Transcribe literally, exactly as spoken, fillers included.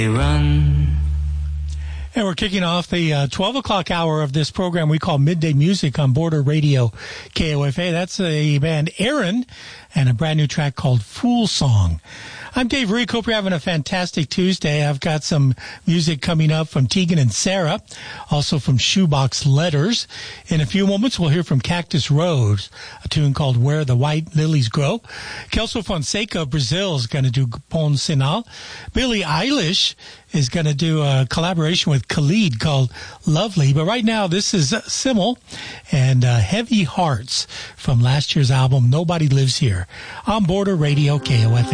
Run. And we're kicking off the uh, twelve o'clock hour of this program we call Midday Music on Border Radio K O F A. That's a band Aaron and a brand new track called Fool Song. I'm Dave Rick. Hope you're having a fantastic Tuesday. I've got some music coming up from Tegan and Sarah, also from Shoebox Letters. In a few moments, we'll hear from Cactus Rose, a tune called Where the White Lilies Grow. Kelso Fonseca of Brazil is going to do Bon Sinal. Billie Eilish is going to do a collaboration with Khalid called Lovely. But right now, this is Simmel and uh, Heavy Hearts from last year's album, Nobody Lives Here, on Border Radio K O F A.